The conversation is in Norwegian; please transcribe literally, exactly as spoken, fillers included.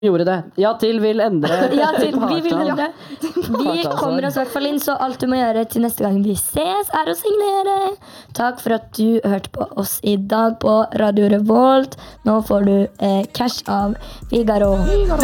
Gjorde det. Ja til vil endre. Ja til, vi vil endre. Vi kommer oss i hvert fall inn, så alt du må gjøre til neste gang vi ses er å signere. Takk for at du hørte på oss i dag på Radio Revolt. Nå får du eh, cash av Figaro.